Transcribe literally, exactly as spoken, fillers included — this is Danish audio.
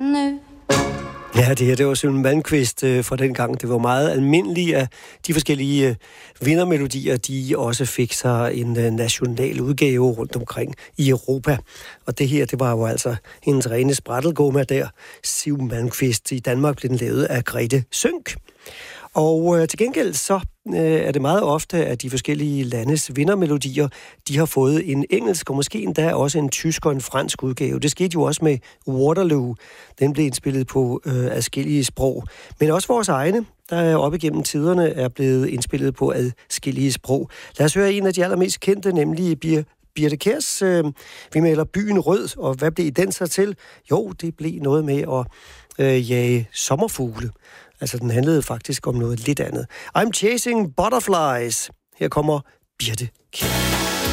nu. Ja, det her, det var Søren Malmkvist øh, fra den gang. Det var meget almindeligt, at de forskellige øh, vindermelodier, de også fik sig en øh, national udgave rundt omkring i Europa. Og det her, det var jo altså hendes rene sprættelgumma der, Siv Malmkvist. I Danmark blev den lavet af Grete Sønck. Og øh, til gengæld så øh, er det meget ofte, at de forskellige landes vindermelodier, de har fået en engelsk og måske endda også en tysk og en fransk udgave. Det skete jo også med Waterloo. Den blev indspillet på øh, adskillige sprog. Men også vores egne, der er op igennem tiderne, er blevet indspillet på adskillige sprog. Lad os høre en af de allermest kendte, nemlig Bir Birthe Kjærs, øh, vi maler byen rød, og hvad blev den så til? Jo, det blev noget med at øh, jage sommerfugle. Altså, den handlede faktisk om noget lidt andet. I'm chasing butterflies. Her kommer Birthe Kjær.